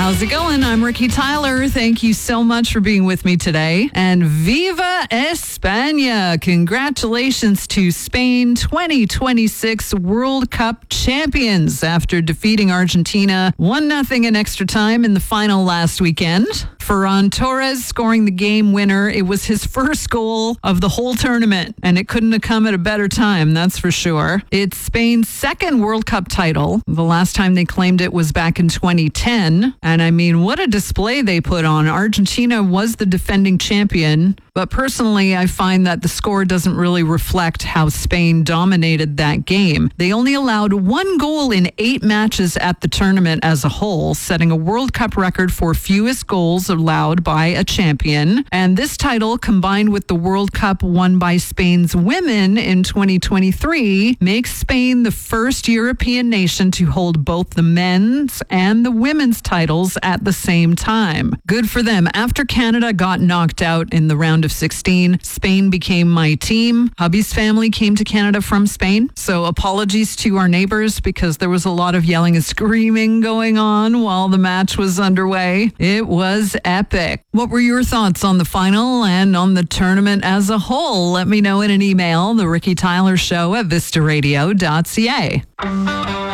How's it going? I'm Ricky Tyler. Thank you so much for being with me today. And Viva España! Congratulations to Spain, 2026 World Cup champions after defeating Argentina 1-0 in extra time in the final last weekend. Ferran Torres scoring the game winner. It was his first goal of the whole tournament, and it couldn't have come at a better time, that's for sure. It's Spain's second World Cup title. The last time they claimed it was back in 2010. And I mean, what a display they put on. Argentina was the defending champion, but personally, I find that the score doesn't really reflect how Spain dominated that game. They only allowed 1 goal in 8 matches at the tournament as a whole, setting a World Cup record for fewest goals allowed by a champion. And this title, combined with the World Cup won by Spain's women in 2023, makes Spain the first European nation to hold both the men's and the women's titles at the same time. Good for them. After Canada got knocked out in the round of 16, Spain became my team. Hubby's family came to Canada from Spain, so apologies to our neighbors because there was a lot of yelling and screaming going on while the match was underway. It was epic. What were your thoughts on the final and on the tournament as a whole? Let me know in an email, The Ricky Tyler Show at vistaradio.ca.